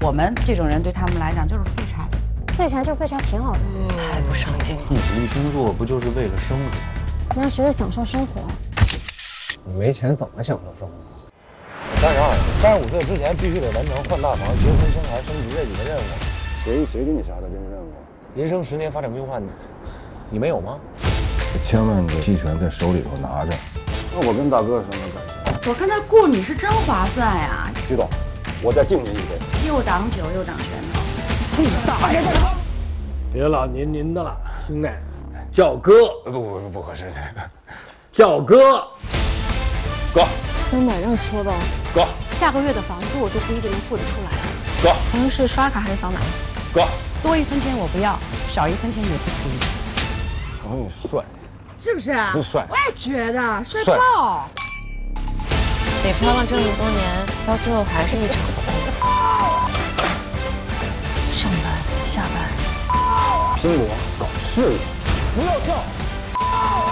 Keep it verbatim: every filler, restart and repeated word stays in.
我们这种人对他们来讲就是废柴。 废柴就废柴，挺好的。 太不上进了。 你努力工作不就是为了生活？ 你要学着享受生活。 你没钱怎么享受生活？ 三十二，三十五岁之前必须得完成换大房、结婚、生孩、升级这几个任务。 谁谁给你下的这个任务？ 人生十年发展规划，你你没有吗？ 千万个期权在手里头拿着。那我跟大哥什么感我看他雇你是真划算呀！ 觉？徐总，我再敬您一杯。 又挡酒又挡拳头。 你大爷！ 别老您您的了，兄弟，叫哥。 不不不不合适， 叫哥。 哥。 真的让搓吧。 哥。 下个月的房租我都不一定能付得出来。 哥。 您是刷卡还是扫码？ 哥。 多一分钱我不要，少一分钱也不行。 我说你帅， 是不是啊？ 真帅。 我也觉得帅爆。 北漂了这么多年，到最后还是一场空。上班下班， 拼搏搞事业，不要笑。